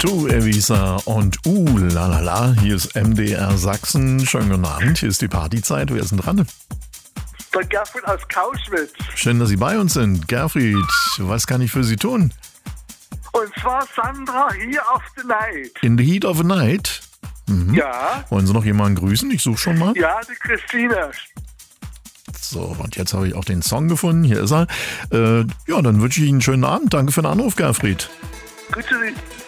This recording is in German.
Tu Evisa und lalala, hier ist MDR Sachsen. Schönen guten Abend, hier ist die Partyzeit. Wer ist denn dran? Der Gerfried aus Kauschwitz. Schön, dass Sie bei uns sind. Gerfried, was kann ich für Sie tun? Und zwar Sandra hier auf the Night. In the Heat of the Night? Mhm. Ja. Wollen Sie noch jemanden grüßen? Ich suche schon mal. Ja, die Christine. So, und jetzt habe ich auch den Song gefunden. Hier ist er. Ja, dann wünsche ich Ihnen einen schönen Abend. Danke für den Anruf, Gerfried. Grüße Sie.